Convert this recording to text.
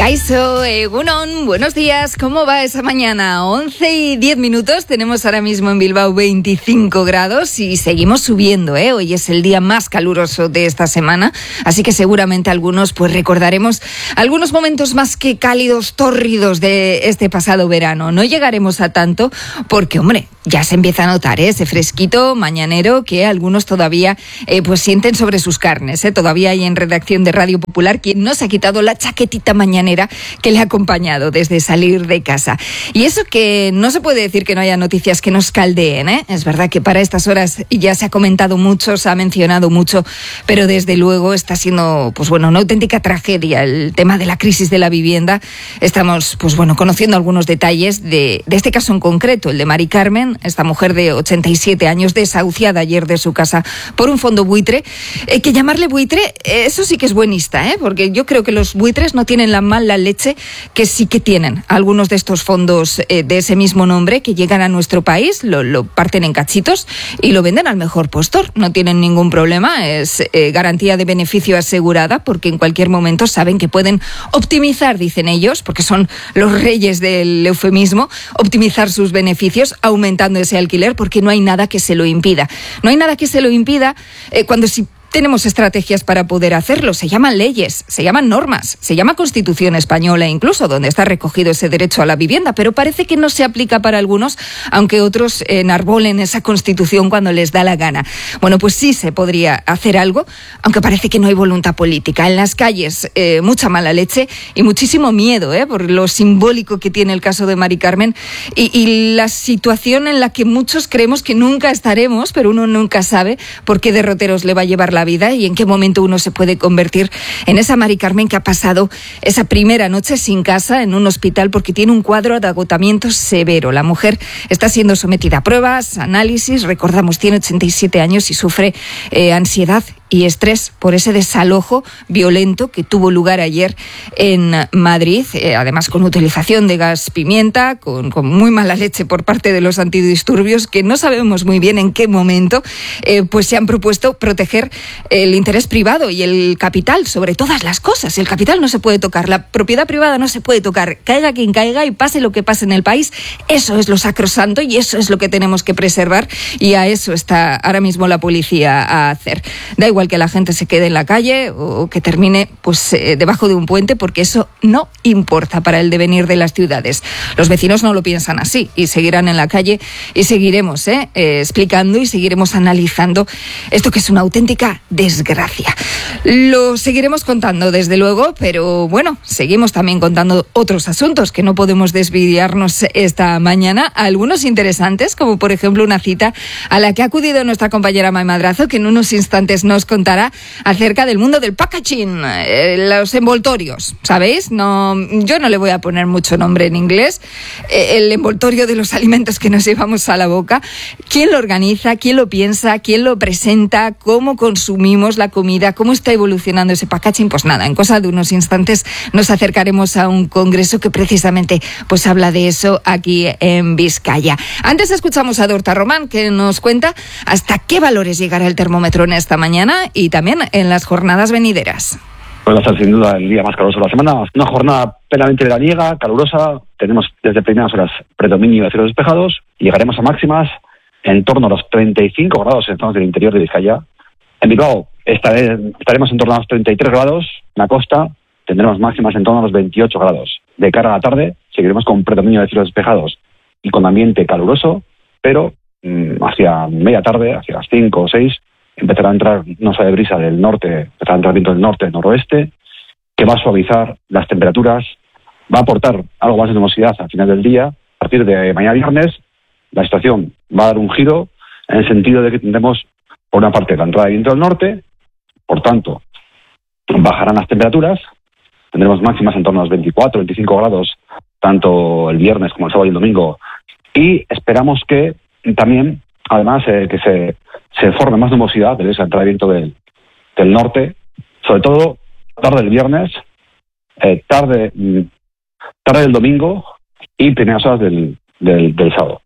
Kaixo, Egunon, buenos días, ¿cómo va esa mañana? 11:10, tenemos ahora mismo en Bilbao 25 grados y seguimos subiendo, Hoy es el día más caluroso de esta semana, así que seguramente algunos pues recordaremos algunos momentos más que cálidos, tórridos de este pasado verano. No llegaremos a tanto porque, hombre, ya se empieza a notar ese fresquito mañanero que algunos todavía pues sienten sobre sus carnes. Todavía hay en redacción de Radio Popular quien no se ha quitado la chaquetita mañanera que le ha acompañado desde salir de casa. Y eso que no se puede decir que no haya noticias que nos caldeen, Es verdad que para estas horas ya se ha comentado mucho, se ha mencionado mucho, pero desde luego está siendo pues bueno, una auténtica tragedia el tema de la crisis de la vivienda. Estamos pues bueno, conociendo algunos detalles de este caso en concreto, el de Mari Carmen, esta mujer de 87 años desahuciada ayer de su casa por un fondo buitre, que llamarle buitre, eso sí que es buenista, porque yo creo que los buitres no tienen la mala leche que sí que tienen algunos de estos fondos de ese mismo nombre que llegan a nuestro país, lo parten en cachitos y lo venden al mejor postor. No tienen ningún problema, es garantía de beneficio asegurada porque en cualquier momento saben que pueden optimizar, dicen ellos, porque son los reyes del eufemismo, optimizar sus beneficios aumentando ese alquiler porque no hay nada que se lo impida. No hay nada que se lo impida cuando sí tenemos estrategias para poder hacerlo. Se llaman leyes, se llaman normas, se llama Constitución española incluso, donde está recogido ese derecho a la vivienda, pero parece que no se aplica para algunos, aunque otros enarbolen esa Constitución cuando les da la gana. Bueno, pues sí se podría hacer algo, aunque parece que no hay voluntad política. En las calles, mucha mala leche y muchísimo miedo, por lo simbólico que tiene el caso de Mari Carmen y la situación en la que muchos creemos que nunca estaremos, pero uno nunca sabe por qué derroteros le va a llevar la vida y en qué momento uno se puede convertir en esa Mari Carmen que ha pasado esa primera noche sin casa en un hospital porque tiene un cuadro de agotamiento severo. La mujer está siendo sometida a pruebas, análisis, recordamos, tiene 87 años y sufre ansiedad y estrés por ese desalojo violento que tuvo lugar ayer en Madrid, además con utilización de gas pimienta, con muy mala leche por parte de los antidisturbios, que no sabemos muy bien en qué momento pues se han propuesto proteger el interés privado y el capital sobre todas las cosas. El capital no se puede tocar, la propiedad privada no se puede tocar, caiga quien caiga y pase lo que pase en el país. Eso es lo sacrosanto y eso es lo que tenemos que preservar y a eso está ahora mismo la policía a hacer. Da igual que la gente se quede en la calle o que termine pues debajo de un puente, porque eso no importa para el devenir de las ciudades. Los vecinos no lo piensan así y seguirán en la calle y seguiremos explicando y seguiremos analizando esto que es una auténtica desgracia. Lo seguiremos contando desde luego, pero bueno, seguimos también contando otros asuntos que no podemos desviarnos esta mañana, algunos interesantes, como por ejemplo una cita a la que ha acudido nuestra compañera Mai Madrazo, que en unos instantes nos contará acerca del mundo del packaging, los envoltorios, ¿sabéis? No, yo no le voy a poner mucho nombre en inglés, el envoltorio de los alimentos que nos llevamos a la boca, quién lo organiza, quién lo piensa, quién lo presenta, cómo consumimos la comida, cómo está evolucionando ese packaging. Pues nada, en cosa de unos instantes nos acercaremos a un congreso que precisamente pues habla de eso aquí en Vizcaya. Antes escuchamos a Dorta Román, que nos cuenta hasta qué valores llegará el termómetro en esta mañana y también en las jornadas venideras. Va a ser sin duda el día más caluroso de la semana. Una jornada plenamente veraniega, calurosa. Tenemos desde primeras horas predominio de cielos despejados y llegaremos a máximas en torno a los 35 grados en zonas del interior de Vizcaya. En Bilbao estaremos en torno a los 33 grados. En la costa tendremos máximas en torno a los 28 grados. De cara a la tarde seguiremos con predominio de cielos despejados y con ambiente caluroso, pero hacia media tarde, hacia las 5 o 6, empezará a entrar una suave brisa del norte, empezará a entrar viento del norte, noroeste, que va a suavizar las temperaturas, va a aportar algo más de nubosidad al final del día. A partir de mañana viernes, la situación va a dar un giro en el sentido de que tendremos, por una parte, la entrada de viento del norte, por tanto, bajarán las temperaturas, tendremos máximas en torno a los 24, 25 grados, tanto el viernes como el sábado y el domingo, y esperamos que también, además, que se forme más nubosidad de esa entrada de viento del norte, sobre todo tarde del viernes, tarde del domingo y primeras horas del sábado.